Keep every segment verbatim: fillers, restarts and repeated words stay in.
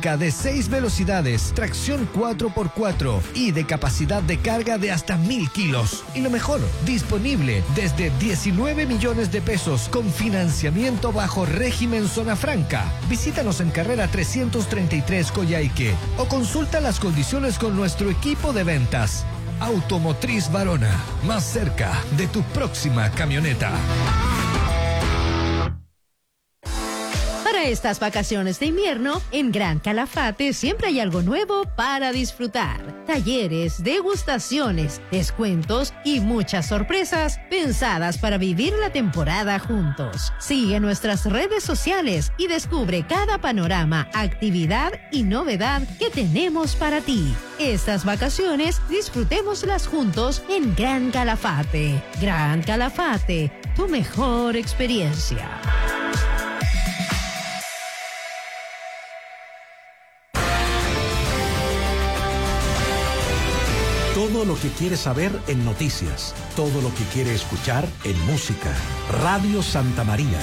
de seis velocidades, tracción cuatro por cuatro y de capacidad de carga de hasta mil kilos. Y lo mejor, disponible desde diecinueve millones de pesos con financiamiento bajo régimen zona franca. Visítanos en carrera trescientos treinta y tres Coyhaique o consulta las condiciones con nuestro equipo de ventas. Automotriz Varona, más cerca de tu próxima camioneta. Para estas vacaciones de invierno, en Gran Calafate siempre hay algo nuevo para disfrutar. Talleres, degustaciones, descuentos y muchas sorpresas pensadas para vivir la temporada juntos. Sigue nuestras redes sociales y descubre cada panorama, actividad y novedad que tenemos para ti. Estas vacaciones disfrutémoslas juntos en Gran Calafate. Gran Calafate, tu mejor experiencia. Todo lo que quiere saber en noticias, todo lo que quiere escuchar en música. Radio Santa María.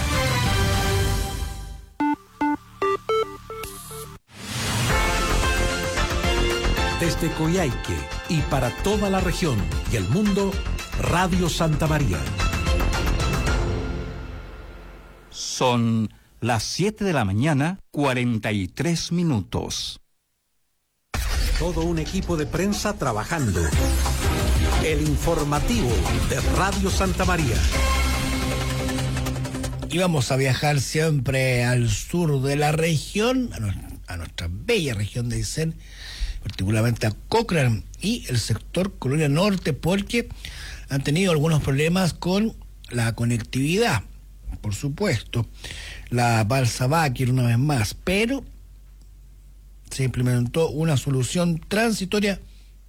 Desde Coyhaique y para toda la región y el mundo, Radio Santa María. Son las siete de la mañana, cuarenta y tres minutos. Todo un equipo de prensa trabajando. El informativo de Radio Santa María. Y vamos a viajar siempre al sur de la región, a, no, a nuestra bella región de Aysén, particularmente a Cochrane y el sector Colonia Norte, porque han tenido algunos problemas con la conectividad, por supuesto, la balsa Báquer una vez más, pero se implementó una solución transitoria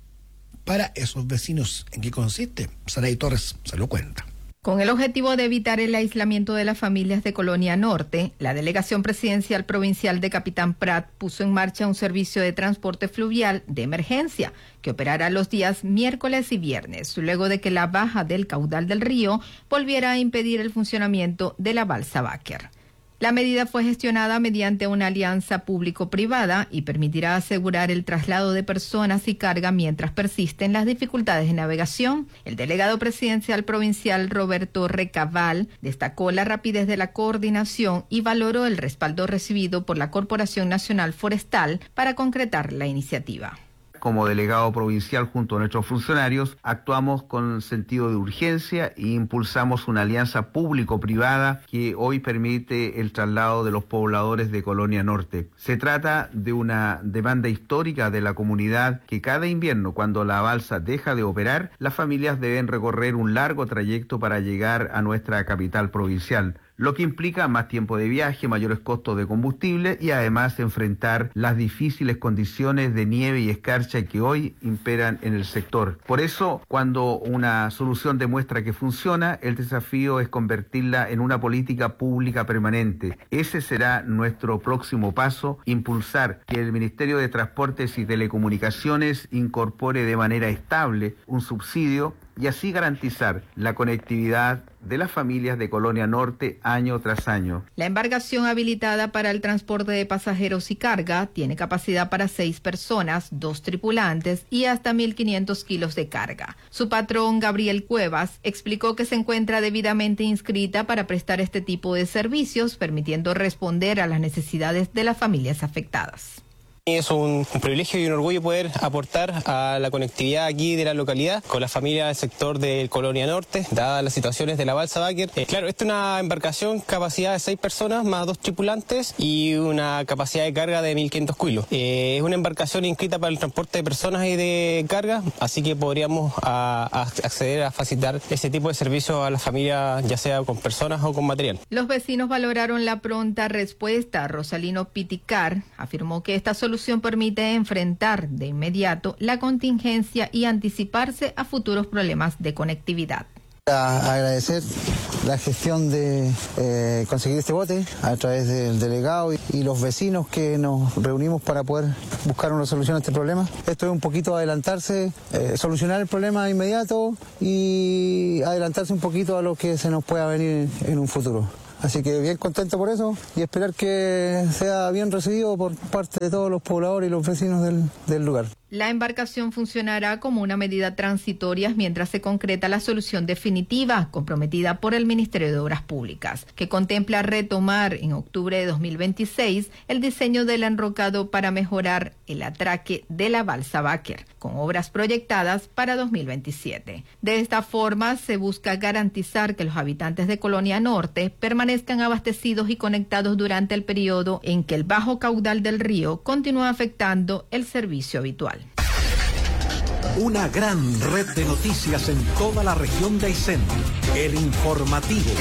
para esos vecinos. ¿En qué consiste? Saray Torres se lo cuenta. Con el objetivo de evitar el aislamiento de las familias de Colonia Norte, la Delegación Presidencial Provincial de Capitán Prat puso en marcha un servicio de transporte fluvial de emergencia que operará los días miércoles y viernes, luego de que la baja del caudal del río volviera a impedir el funcionamiento de la balsa Báquer. La medida fue gestionada mediante una alianza público-privada y permitirá asegurar el traslado de personas y carga mientras persisten las dificultades de navegación. El delegado presidencial provincial Roberto Recabal destacó la rapidez de la coordinación y valoró el respaldo recibido por la Corporación Nacional Forestal para concretar la iniciativa. Como delegado provincial junto a nuestros funcionarios, actuamos con sentido de urgencia e impulsamos una alianza público-privada que hoy permite el traslado de los pobladores de Colonia Norte. Se trata de una demanda histórica de la comunidad que cada invierno, cuando la balsa deja de operar, las familias deben recorrer un largo trayecto para llegar a nuestra capital provincial, lo que implica más tiempo de viaje, mayores costos de combustible y además enfrentar las difíciles condiciones de nieve y escarcha que hoy imperan en el sector. Por eso, cuando una solución demuestra que funciona, el desafío es convertirla en una política pública permanente. Ese será nuestro próximo paso, impulsar que el Ministerio de Transportes y Telecomunicaciones incorpore de manera estable un subsidio y así garantizar la conectividad de las familias de Colonia Norte año tras año. La embarcación habilitada para el transporte de pasajeros y carga tiene capacidad para seis personas, dos tripulantes y hasta mil quinientos kilos de carga. Su patrón, Gabriel Cuevas, explicó que se encuentra debidamente inscrita para prestar este tipo de servicios, permitiendo responder a las necesidades de las familias afectadas. Es un, un privilegio y un orgullo poder aportar a la conectividad aquí de la localidad con la familia del sector de Colonia Norte, dadas las situaciones de la balsa Báquer. Eh, claro, esta es una embarcación capacidad de seis personas más dos tripulantes y una capacidad de carga de mil quinientos kilos. Eh, es una embarcación inscrita para el transporte de personas y de carga, así que podríamos a, a acceder a facilitar ese tipo de servicios a la familia, ya sea con personas o con material. Los vecinos valoraron la pronta respuesta. Rosalino Piticar afirmó que esta solución permite enfrentar de inmediato la contingencia y anticiparse a futuros problemas de conectividad. A agradecer la gestión de eh, conseguir este bote a través del delegado y, y los vecinos que nos reunimos para poder buscar una solución a este problema. Esto es un poquito adelantarse, eh, solucionar el problema de inmediato y adelantarse un poquito a lo que se nos pueda venir en un futuro. Así que bien contento por eso y esperar que sea bien recibido por parte de todos los pobladores y los vecinos del, del lugar. La embarcación funcionará como una medida transitoria mientras se concreta la solución definitiva comprometida por el Ministerio de Obras Públicas, que contempla retomar en octubre de dos mil veintiséis el diseño del enrocado para mejorar el atraque de la balsa Báquer, con obras proyectadas para dos mil veintisiete. De esta forma, se busca garantizar que los habitantes de Colonia Norte permanezcan abastecidos y conectados durante el periodo en que el bajo caudal del río continúa afectando el servicio habitual. Una gran red de noticias en toda la región de Aysén. El informativo.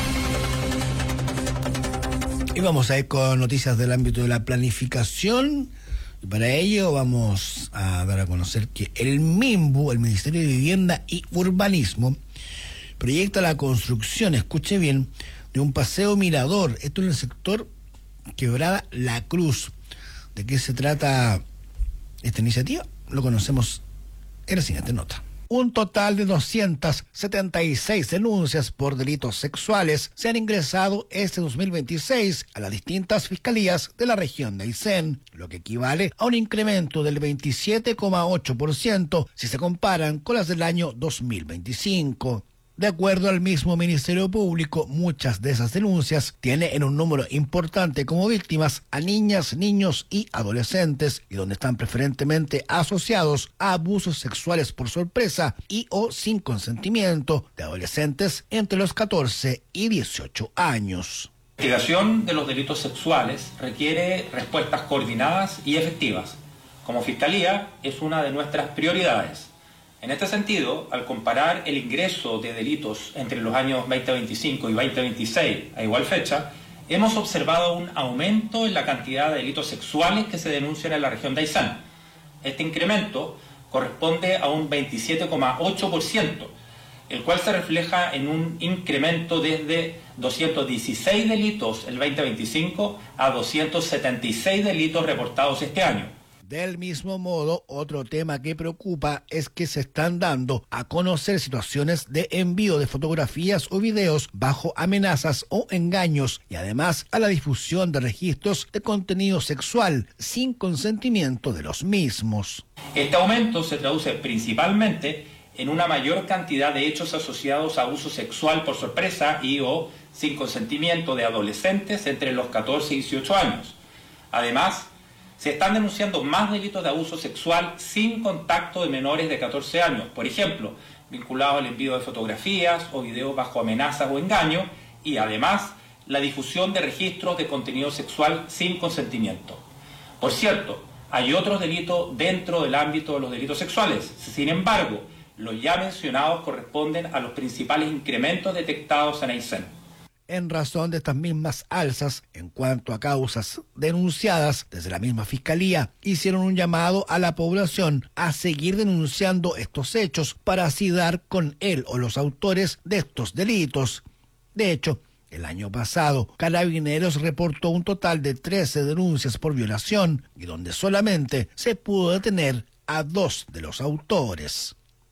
Y vamos a ir con noticias del ámbito de la planificación. Y para ello vamos a dar a conocer que el MIMBU, el Ministerio de Vivienda y Urbanismo, proyecta la construcción, escuche bien, de un paseo mirador. Esto en el sector Quebrada La Cruz. ¿De qué se trata esta iniciativa? Lo conocemos en la siguiente nota. Un total de doscientas setenta y seis denuncias por delitos sexuales se han ingresado este dos mil veintiséis a las distintas fiscalías de la región de Aysén, lo que equivale a un incremento del veintisiete coma ocho por ciento si se comparan con las del año dos mil veinticinco. De acuerdo al mismo Ministerio Público, muchas de esas denuncias tienen en un número importante como víctimas a niñas, niños y adolescentes, y donde están preferentemente asociados a abusos sexuales por sorpresa y o sin consentimiento de adolescentes entre los catorce y dieciocho años. La investigación de los delitos sexuales requiere respuestas coordinadas y efectivas. Como Fiscalía, es una de nuestras prioridades. En este sentido, al comparar el ingreso de delitos entre los años veinte veinticinco y veinte veintiséis a igual fecha, hemos observado un aumento en la cantidad de delitos sexuales que se denuncian en la región de Aysén. Este incremento corresponde a un veintisiete coma ocho por ciento, el cual se refleja en un incremento desde doscientos dieciséis delitos el veinte veinticinco a doscientos setenta y seis delitos reportados este año. Del mismo modo, otro tema que preocupa es que se están dando a conocer situaciones de envío de fotografías o videos bajo amenazas o engaños y además a la difusión de registros de contenido sexual sin consentimiento de los mismos. Este aumento se traduce principalmente en una mayor cantidad de hechos asociados a abuso sexual por sorpresa y o sin consentimiento de adolescentes entre los catorce y dieciocho años. Además, se están denunciando más delitos de abuso sexual sin contacto de menores de catorce años, por ejemplo, vinculados al envío de fotografías o videos bajo amenazas o engaño, y además la difusión de registros de contenido sexual sin consentimiento. Por cierto, hay otros delitos dentro del ámbito de los delitos sexuales. Sin embargo, los ya mencionados corresponden a los principales incrementos detectados en Aysén. En razón de estas mismas alzas, en cuanto a causas denunciadas desde la misma Fiscalía, hicieron un llamado a la población a seguir denunciando estos hechos para así dar con él o los autores de estos delitos. De hecho, el año pasado, Carabineros reportó un total de trece denuncias por violación y donde solamente se pudo detener a dos de los autores.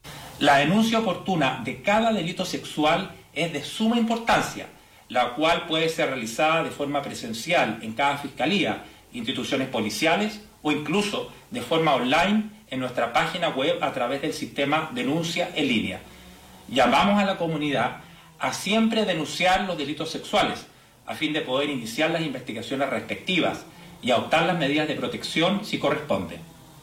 La denuncia oportuna de cada delito sexual es de suma importancia, la cual puede ser realizada de forma presencial en cada fiscalía, instituciones policiales o incluso de forma online en nuestra página web a través del sistema Denuncia en Línea. Llamamos a la comunidad a siempre denunciar los delitos sexuales a fin de poder iniciar las investigaciones respectivas y adoptar las medidas de protección si corresponde.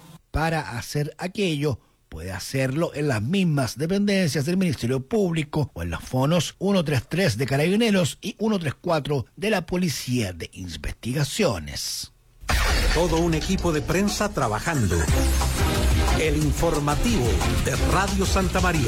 Para hacer aquello, puede hacerlo en las mismas dependencias del Ministerio Público o en los fonos ciento treinta y tres de Carabineros y ciento treinta y cuatro de la Policía de Investigaciones. Todo un equipo de prensa trabajando. El informativo de Radio Santa María.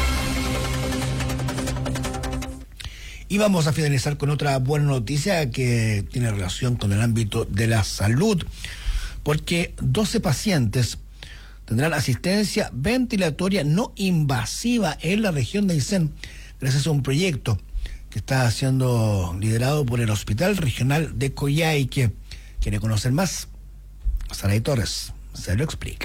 Y vamos a finalizar con otra buena noticia que tiene relación con el ámbito de la salud, porque doce pacientes tendrán asistencia ventilatoria no invasiva en la región de Aysén, gracias a un proyecto que está siendo liderado por el Hospital Regional de Coyhaique. ¿Quiere conocer más? Saray Torres se lo explica.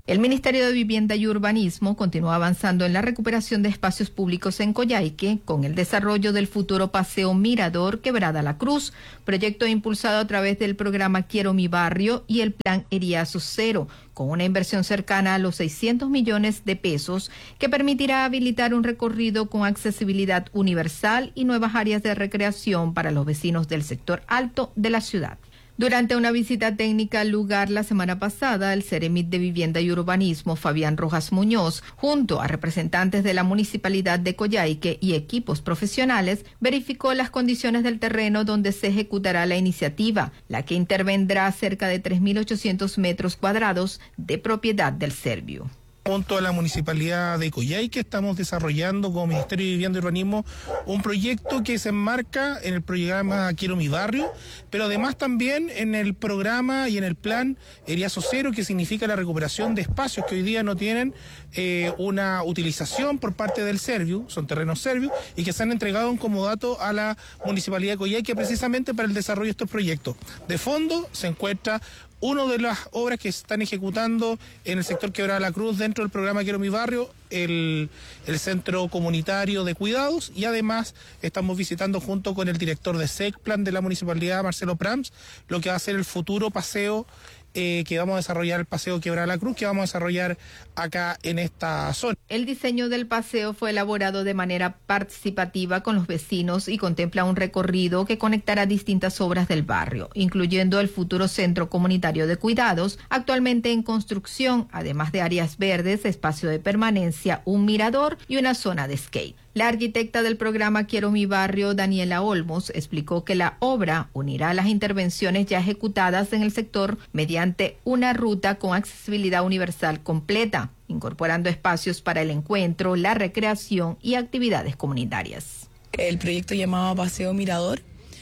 El Ministerio de Vivienda y Urbanismo continúa avanzando en la recuperación de espacios públicos en Coyhaique con el desarrollo del futuro Paseo Mirador Quebrada La Cruz, proyecto impulsado a través del programa Quiero Mi Barrio y el plan Eriazo Cero, con una inversión cercana a los seiscientos millones de pesos que permitirá habilitar un recorrido con accesibilidad universal y nuevas áreas de recreación para los vecinos del sector alto de la ciudad. Durante una visita técnica al lugar la semana pasada, el Ceremit de Vivienda y Urbanismo, Fabián Rojas Muñoz, junto a representantes de la Municipalidad de Coyhaique y equipos profesionales, verificó las condiciones del terreno donde se ejecutará la iniciativa, la que intervendrá cerca de tres mil ochocientos metros cuadrados de propiedad del Servio. Junto a la Municipalidad de Coyhaique estamos desarrollando como Ministerio de Vivienda y Urbanismo un proyecto que se enmarca en el programa Quiero Mi Barrio, pero además también en el programa y en el plan Eriazo Cero, que significa la recuperación de espacios que hoy día no tienen eh, una utilización por parte del Servio, son terrenos Servio, y que se han entregado en comodato a la Municipalidad de Coyhaique precisamente para el desarrollo de estos proyectos. De fondo se encuentra una de las obras que se están ejecutando en el sector Quebrada La Cruz dentro del programa Quiero Mi Barrio, el, el Centro Comunitario de Cuidados, y además estamos visitando junto con el director de SECPLAN de la Municipalidad, Marcelo Prams, lo que va a ser el futuro paseo eh, que vamos a desarrollar, el Paseo Quebrada La Cruz, que vamos a desarrollar acá en esta zona. El diseño del paseo fue elaborado de manera participativa con los vecinos y contempla un recorrido que conectará distintas obras del barrio, incluyendo el futuro Centro Comunitario de Cuidados, actualmente en construcción, además de áreas verdes, espacio de permanencia, un mirador y una zona de skate. La arquitecta del programa Quiero Mi Barrio, Daniela Olmos, explicó que la obra unirá las intervenciones ya ejecutadas en el sector mediante una ruta con accesibilidad universal completa, incorporando espacios para el encuentro, la recreación y actividades comunitarias. El proyecto llamado Paseo Mirador,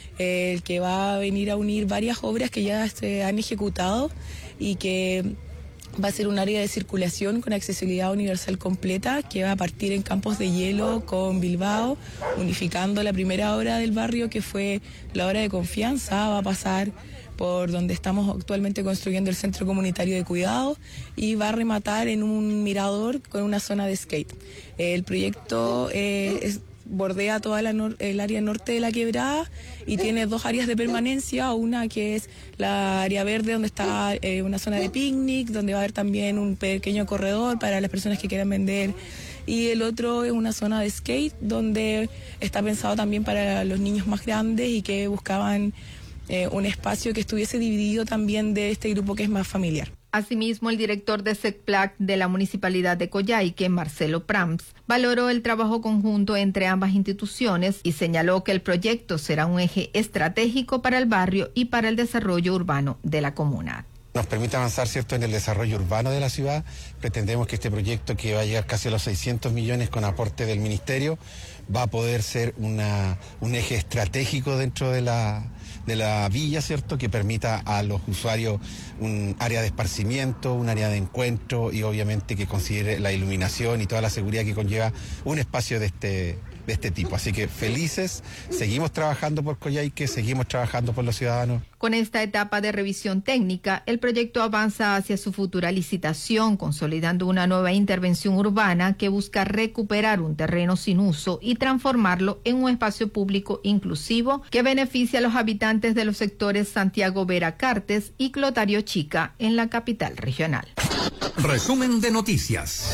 el que va a venir a unir varias obras que ya se han ejecutado y que va a ser un área de circulación con accesibilidad universal completa que va a partir en Campos de Hielo con Bilbao, unificando la primera obra del barrio que fue la obra de Confianza, va a pasar por donde estamos actualmente construyendo el Centro Comunitario de Cuidados y va a rematar en un mirador con una zona de skate. El proyecto eh, es bordea toda la nor- el área norte de la quebrada y tiene dos áreas de permanencia, una que es la área verde donde está eh, una zona de picnic, donde va a haber también un pequeño corredor para las personas que quieran vender, y el otro es una zona de skate donde está pensado también para los niños más grandes y que buscaban eh, un espacio que estuviese dividido también de este grupo que es más familiar. Asimismo, el director de SECPLAC de la Municipalidad de Coyhaique, Marcelo Prams, valoró el trabajo conjunto entre ambas instituciones y señaló que el proyecto será un eje estratégico para el barrio y para el desarrollo urbano de la comuna. Nos permite avanzar, ¿cierto?, en el desarrollo urbano de la ciudad. Pretendemos que este proyecto, que va a llegar casi a los seiscientos millones con aporte del Ministerio, va a poder ser una, un eje estratégico dentro de la, de la villa, ¿cierto?, que permita a los usuarios un área de esparcimiento, un área de encuentro y obviamente que considere la iluminación y toda la seguridad que conlleva un espacio de este de este tipo. Así que felices, seguimos trabajando por Coyhaique, seguimos trabajando por los ciudadanos. Con esta etapa de revisión técnica, el proyecto avanza hacia su futura licitación, consolidando una nueva intervención urbana que busca recuperar un terreno sin uso y transformarlo en un espacio público inclusivo que beneficie a los habitantes de los sectores Santiago Vera Cartes y Clotario Chica en la capital regional. Resumen de noticias.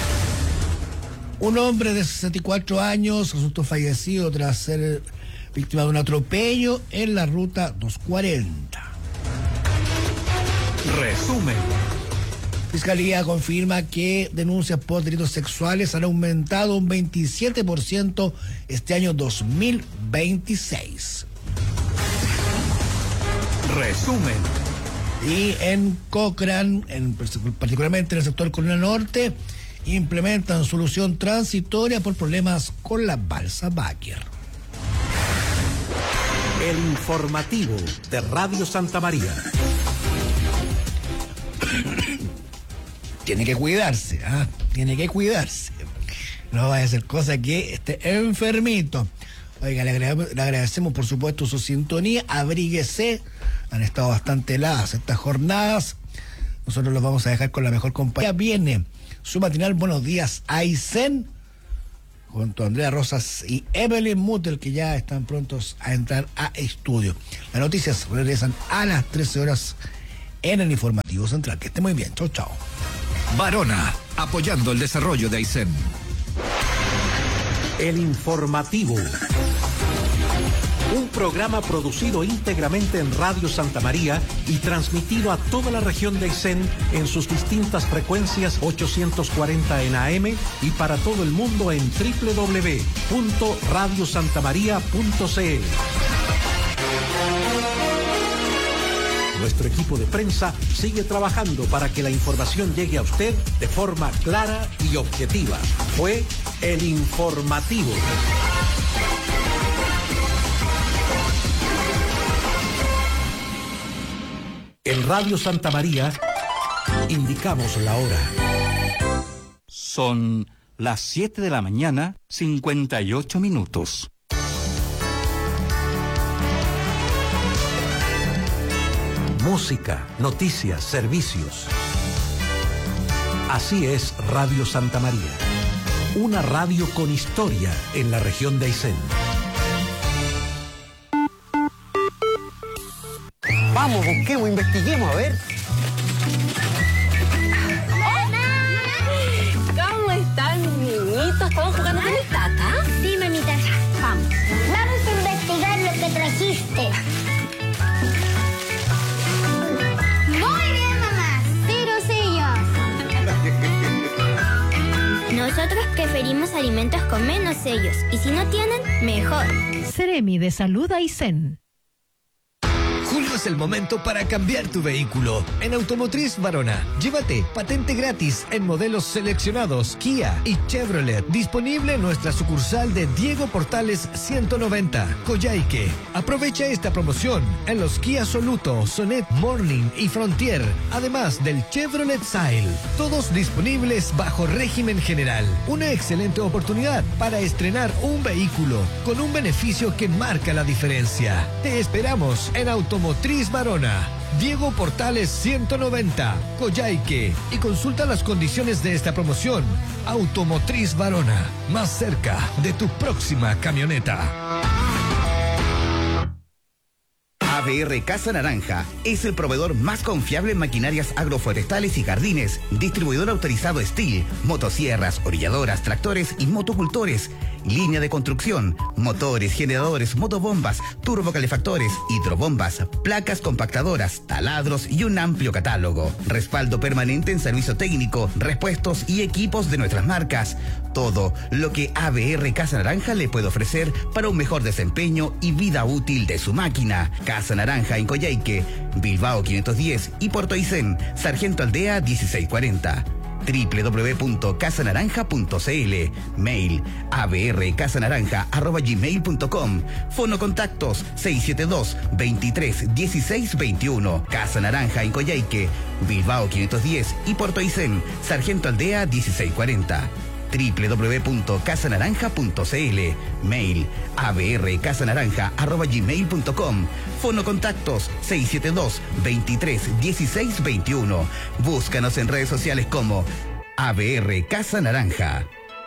Un hombre de sesenta y cuatro años resultó fallecido tras ser víctima de un atropello en la ruta doscientos cuarenta. Resumen. Fiscalía confirma que denuncias por delitos sexuales han aumentado un veintisiete por ciento este año dos mil veintiséis. Resumen. Y en Cochrane, en, particularmente en el sector Colina Norte, implementan solución transitoria por problemas con la balsa Báquer. El informativo de Radio Santa María. Tiene que cuidarse, ¿ah? Tiene que cuidarse. No vaya a ser cosa que esté enfermito. Oiga, le agradecemos, le agradecemos por supuesto su sintonía. Abríguese. Han estado bastante heladas estas jornadas. nosotros los vamos a dejar con la mejor compañía. Viene su matinal Buenos Días Aysén, junto a Andrea Rosas y Evelyn Mutel, que ya están prontos a entrar a estudio. Las noticias regresan a las trece horas en el Informativo Central. Que esté muy bien. Chau, chau. Varona, apoyando el desarrollo de Aysén. El Informativo. Un programa producido íntegramente en Radio Santa María y transmitido a toda la región de Aysén en sus distintas frecuencias ochocientos cuarenta en A M y para todo el mundo en doble u doble u doble u punto radio santa maría punto c l. Nuestro equipo de prensa sigue trabajando para que la información llegue a usted de forma clara y objetiva. Fue El Informativo. En Radio Santa María indicamos la hora. Son las siete de la mañana, cincuenta y ocho minutos. Música, noticias, servicios. Así es Radio Santa María. Una radio con historia en la región de Aysén. Vamos, busquemos, investiguemos, a ver. ¿Cómo están, niñitos? ¿Estamos jugando con el tata? Sí, mamita. Vamos. Vamos a investigar lo que trajiste. Muy bien, mamá. Cero sellos. Nosotros preferimos alimentos con menos sellos. Y si no tienen, mejor. Seremi de Salud Aysén. Julio es el momento para cambiar tu vehículo. En Automotriz Varona, llévate patente gratis en modelos seleccionados Kia y Chevrolet. Disponible en nuestra sucursal de Diego Portales ciento noventa, Coyhaique. Aprovecha esta promoción en los Kia Soluto, Sonet, Morning y Frontier, además del Chevrolet Sail. Todos disponibles bajo régimen general. Una excelente oportunidad para estrenar un vehículo con un beneficio que marca la diferencia. Te esperamos en Automotriz Motriz Varona, Diego Portales ciento noventa, Coyhaique, y consulta las condiciones de esta promoción. Automotriz Varona, más cerca de tu próxima camioneta. A B R Casa Naranja es el proveedor más confiable en maquinarias agroforestales y jardines, distribuidor autorizado Steel, motosierras, orilladoras, tractores y motocultores, línea de construcción, motores, generadores, motobombas, turbocalefactores, hidrobombas, placas compactadoras, taladros y un amplio catálogo. Respaldo permanente en servicio técnico, repuestos y equipos de nuestras marcas. Todo lo que A B R Casa Naranja le puede ofrecer para un mejor desempeño y vida útil de su máquina. Casa Naranja en Coyhaique, Bilbao quinientos diez y Puerto Aysén, Sargento Aldea dieciséis cuarenta. doble u doble u doble u punto casa naranja punto c l. Mail abrcasanaranja arroba gmail punto com. Fono contactos seis siete dos, veintitrés, dieciséis veintiuno. Casa Naranja en Coyhaique, Bilbao quinientos diez y Puerto Aysén, Sargento Aldea dieciséis cuarenta. doble u doble u doble u punto casa naranja punto c l. Mail abrcasanaranja arroba gmail punto com. Fono contactos seis siete dos, veintitrés, dieciséis veintiuno. Búscanos en redes sociales como A B R Casa Naranja.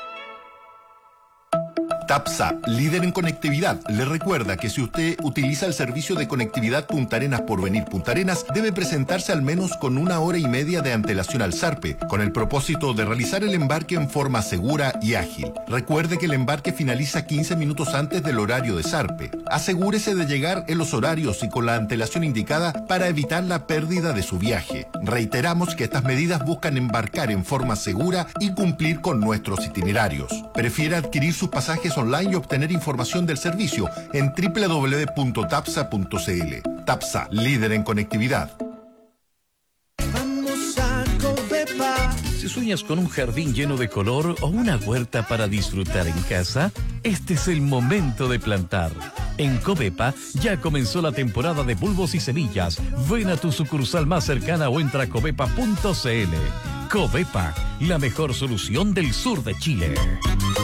TAPSA, líder en conectividad, le recuerda que si usted utiliza el servicio de conectividad Punta Arenas Porvenir Punta Arenas, debe presentarse al menos con una hora y media de antelación al SARPE, con el propósito de realizar el embarque en forma segura y ágil. Recuerde que el embarque finaliza quince minutos antes del horario de SARPE. Asegúrese de llegar en los horarios y con la antelación indicada para evitar la pérdida de su viaje. Reiteramos que estas medidas buscan embarcar en forma segura y cumplir con nuestros itinerarios. Prefiere adquirir sus pasajes online y obtener información del servicio en doble u doble u doble u punto tapsa punto c l. TAPSA, líder en conectividad. Vamos a Covepa. Si sueñas con un jardín lleno de color o una huerta para disfrutar en casa, este es el momento de plantar. En Covepa ya comenzó la temporada de bulbos y semillas. Ven a tu sucursal más cercana o entra a covepa punto c l. Covepa, la mejor solución del sur de Chile.